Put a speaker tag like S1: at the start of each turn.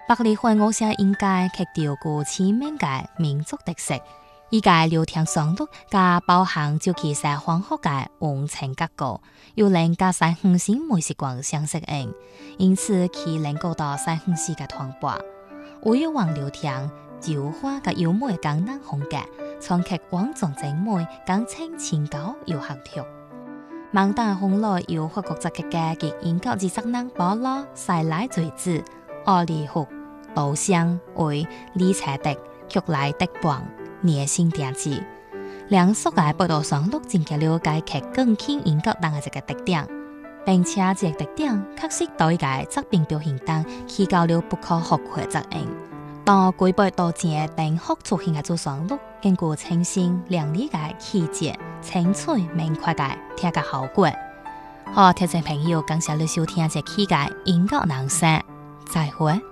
S1: 百里欢我想应该去照顾前面嘅民族特色，依個聊天上路加包含就其實歡學嘅溫情結構，又令加西鄉市美食館相適應，因此佢能夠到西鄉市嘅團播。為咗往聊天，招花嘅幽默簡單風格，創劇廣眾精美，感情情高又合調。萬大紅來有法國籍嘅極研究知識能保羅、西來嘴子、奧利福、杜香為理查德、曲來德邦。熱心點子，兩所嘅報道上錄正嘅了解劇更傾研究當嘅一個特點，並且這個特點確實對嘅質變表現當起到了不可或缺作用。當規劃導正並學出現嘅做上錄，經過清新亮麗嘅氣節、清脆明快嘅聽嘅效果。好，聽眾朋友，感謝你收聽這期嘅研究人生，再會。